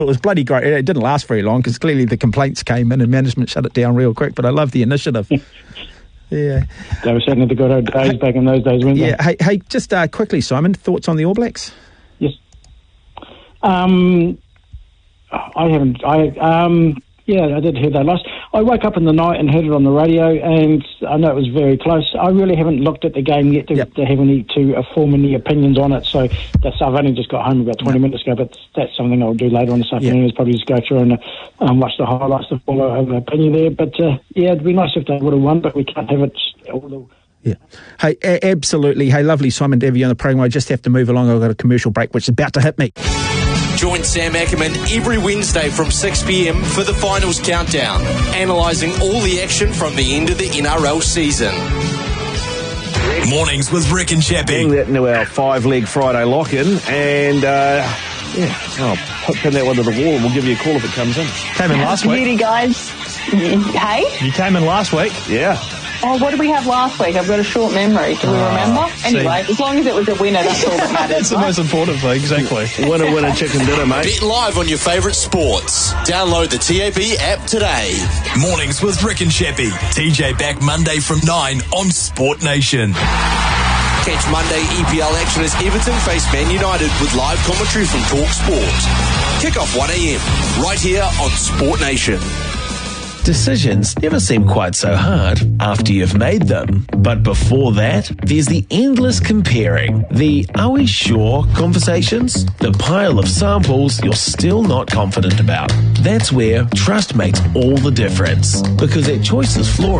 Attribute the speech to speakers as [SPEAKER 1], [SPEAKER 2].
[SPEAKER 1] It was bloody great. It didn't last very long because clearly the complaints came in and management shut it down real quick. But I love the initiative. Yeah.
[SPEAKER 2] They were certainly the good old days back in those days, weren't they?
[SPEAKER 1] Yeah. Hey, just quickly, Simon, thoughts on the All Blacks?
[SPEAKER 2] Yes. I haven't. I did hear they lost. I woke up in the night and heard it on the radio, and I know it was very close. I really haven't looked at the game yet to have form any opinions on it. So I've only just got home about 20 minutes ago, but that's something I'll do later on this afternoon. Is probably just go through and watch the highlights to form an opinion there. But it'd be nice if they would have won, but we can't have it all.
[SPEAKER 1] Yeah. Hey, absolutely. Hey, lovely, Simon, to have you on the program. I just have to move along. I've got a commercial break, which is about to hit me.
[SPEAKER 3] Join Sam Ackerman every Wednesday from 6 p.m. for the finals countdown, analysing all the action from the end of the NRL season.
[SPEAKER 4] Mornings with Rick and Chappie.
[SPEAKER 5] Bring that into our 5-leg Friday lock-in, and I'll pin that one to the wall, and we'll give you a call if it comes in.
[SPEAKER 1] Came in last week.
[SPEAKER 6] Beauty, guys. Hey?
[SPEAKER 1] You came in last week.
[SPEAKER 5] Yeah.
[SPEAKER 6] Oh, what did we have last week? I've got a short memory. Do we remember? Anyway, as long as it was a winner, that's all that matters.
[SPEAKER 1] That's the most important thing, exactly.
[SPEAKER 5] Winner, chicken dinner, mate.
[SPEAKER 3] Bet live on your favourite sports. Download the TAB app today.
[SPEAKER 4] Mornings with Rick and Chappie. TJ back Monday from 9 on Sport Nation.
[SPEAKER 3] Catch Monday EPL action as Everton face Man United with live commentary from Talk Sport. Kick off 1 a.m. right here on Sport Nation.
[SPEAKER 7] Decisions never seem quite so hard after you've made them. But before that, there's the endless comparing, the "are we sure" conversations, the pile of samples you're still not confident about. That's where trust makes all the difference. Because at Choices Flooring,